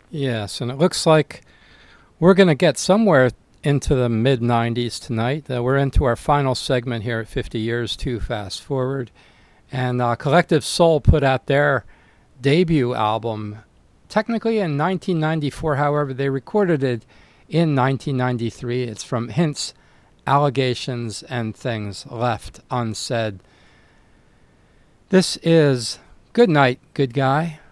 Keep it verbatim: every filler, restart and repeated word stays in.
Yes, and it looks like we're going to get somewhere into the mid nineties tonight. Uh, we're into our final segment here at fifty Years Too Fast Forward. And uh, Collective Soul put out their debut album technically in nineteen ninety-four. However, they recorded it in nineteen ninety-three. It's from Hints, Allegations, and Things Left Unsaid. This is Good Night, Good Guy.